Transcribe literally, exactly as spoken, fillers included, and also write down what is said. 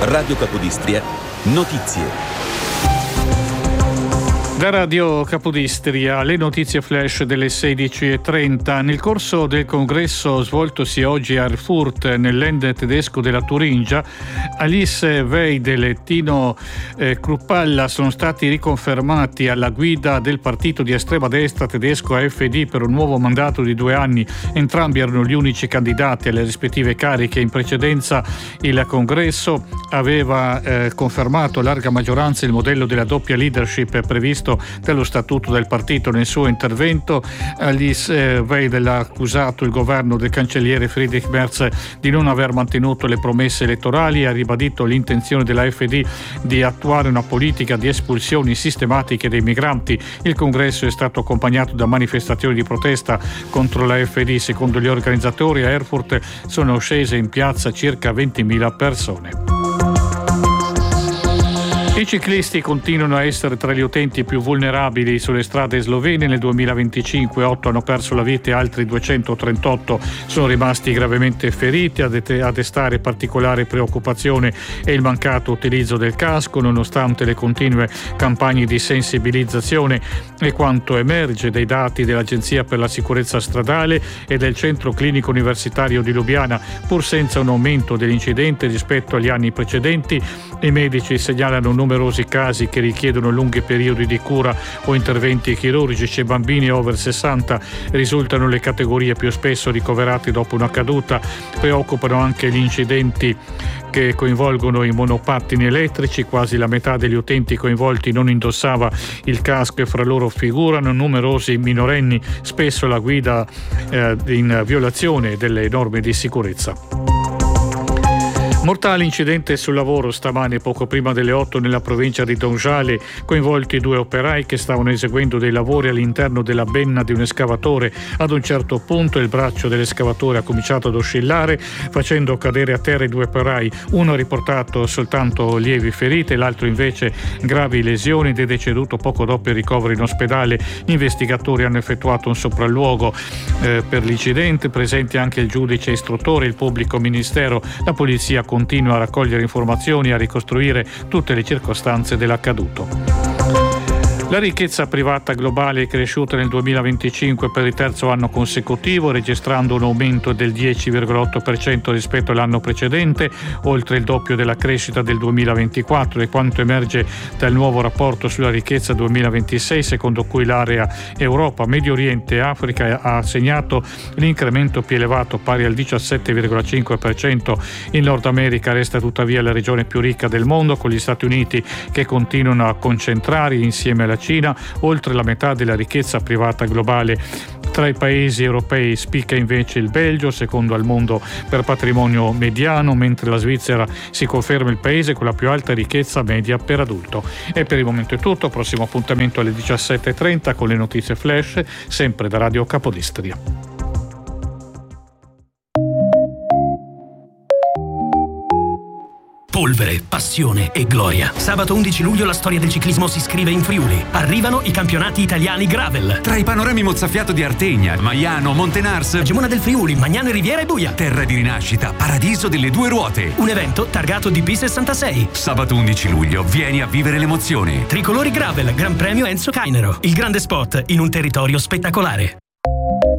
Radio Capodistria, notizie. Da Radio Capodistria, le notizie flash delle sedici e trenta. Nel corso del congresso svoltosi oggi a Erfurt, nel Land tedesco della Turingia, Alice Weidel e Tino eh, Kruppalla sono stati riconfermati alla guida del partito di estrema destra tedesco A F D per un nuovo mandato di due anni. Entrambi erano gli unici candidati alle rispettive cariche. In precedenza il congresso aveva eh, confermato a larga maggioranza il modello della doppia leadership previsto dello statuto del partito. Nel suo intervento Alice Weidel ha accusato il governo del cancelliere Friedrich Merz di non aver mantenuto le promesse elettorali e ha ribadito l'intenzione della F D di attuare una politica di espulsioni sistematiche dei migranti. Il congresso è stato accompagnato da manifestazioni di protesta contro la F D. Secondo gli organizzatori, a Erfurt sono scese in piazza circa ventimila persone. I ciclisti continuano a essere tra gli utenti più vulnerabili sulle strade slovene. Nel duemilaventicinque otto hanno perso la vita e altri duecentotrentotto sono rimasti gravemente feriti. A destare particolare preoccupazione è il mancato utilizzo del casco, nonostante le continue campagne di sensibilizzazione, e quanto emerge dai dati dell'Agenzia per la sicurezza stradale e del Centro Clinico Universitario di Lubiana. Pur senza un aumento degli incidenti rispetto agli anni precedenti, i medici segnalano numerosi casi che richiedono lunghi periodi di cura o interventi chirurgici. Bambini over sessanta risultano le categorie più spesso ricoverate dopo una caduta. Preoccupano anche gli incidenti che coinvolgono i monopattini elettrici. Quasi la metà degli utenti coinvolti non indossava il casco e fra loro figurano numerosi minorenni, spesso la guida eh, in violazione delle norme di sicurezza. Mortale incidente sul lavoro stamane poco prima delle otto nella provincia di Donjale, coinvolti due operai che stavano eseguendo dei lavori all'interno della benna di un escavatore. Ad un certo punto il braccio dell'escavatore ha cominciato ad oscillare, facendo cadere a terra i due operai. Uno ha riportato soltanto lievi ferite, l'altro invece gravi lesioni ed è deceduto poco dopo il ricovero in ospedale. Gli investigatori hanno effettuato un sopralluogo eh, per l'incidente, presenti anche il giudice istruttore e il pubblico ministero. La polizia continua a raccogliere informazioni e a ricostruire tutte le circostanze dell'accaduto. La ricchezza privata globale è cresciuta nel duemilaventicinque per il terzo anno consecutivo, registrando un aumento del dieci virgola otto per cento rispetto all'anno precedente, oltre il doppio della crescita del duemilaventiquattro, e quanto emerge dal nuovo rapporto sulla ricchezza duemilaventisei, secondo cui l'area Europa, Medio Oriente e Africa ha segnato l'incremento più elevato, pari al diciassette virgola cinque per cento. In Nord America resta tuttavia la regione più ricca del mondo, con gli Stati Uniti che continuano a concentrare, insieme alla Cina, oltre la metà della ricchezza privata globale. Tra i paesi europei spicca invece il Belgio, secondo al mondo per patrimonio mediano, mentre la Svizzera si conferma il paese con la più alta ricchezza media per adulto. E per il momento è tutto, prossimo appuntamento alle diciassette e trenta con le notizie flash, sempre da Radio Capodistria. Polvere, passione e gloria. Sabato undici luglio la storia del ciclismo si scrive in Friuli. Arrivano i campionati italiani Gravel. Tra i panorami mozzafiato di Artegna, Maiano, Montenars, Gemona del Friuli, Magnano e Riviera e Buia. Terra di rinascita, paradiso delle due ruote. Un evento targato D P sessantasei. Sabato undici luglio, vieni a vivere l'emozione. Tricolori Gravel, Gran Premio Enzo Cainero. Il grande spot in un territorio spettacolare.